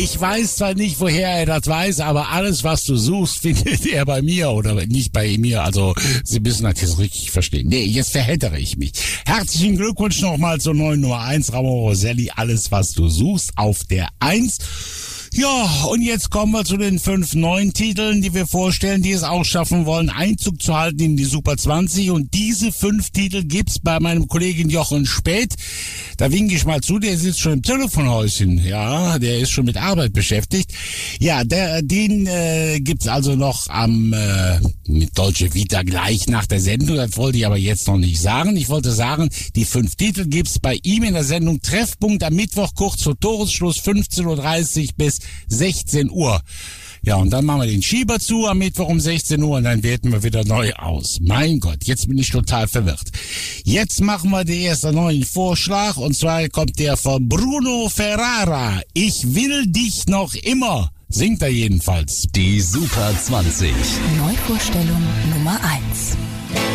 Ich weiß zwar nicht, woher er das weiß, aber alles, was du suchst, findet er bei mir oder nicht bei mir. Also, Sie müssen das jetzt richtig verstehen. Nee, jetzt verhättere ich mich. Herzlichen Glückwunsch nochmal zur neuen Nummer 1, Ramon Roselli. Alles, was du suchst, auf der 1. Ja, und jetzt kommen wir zu den 5 neuen Titeln, die wir vorstellen, die es auch schaffen wollen, Einzug zu halten in die Super 20. Und diese 5 Titel gibt's bei meinem Kollegen Jochen Späth. Da winke ich mal zu, der sitzt schon im Telefonhäuschen. Ja, der ist schon mit Arbeit beschäftigt. Ja, den gibt's also noch mit Deutsche Vita gleich nach der Sendung. Das wollte ich aber jetzt noch nicht sagen. Ich wollte sagen, die 5 Titel gibt's bei ihm in der Sendung Treffpunkt am Mittwoch kurz vor Toresschluss 15:30 Uhr bis 16 Uhr. Ja, und dann machen wir den Schieber zu am Mittwoch um 16 Uhr und dann werten wir wieder neu aus. Mein Gott, jetzt bin ich total verwirrt. Jetzt machen wir den ersten neuen Vorschlag und zwar kommt der von Bruno Ferrara. Ich will dich noch immer. Singt er jedenfalls. Die Super 20. Neuvorstellung Nummer 1.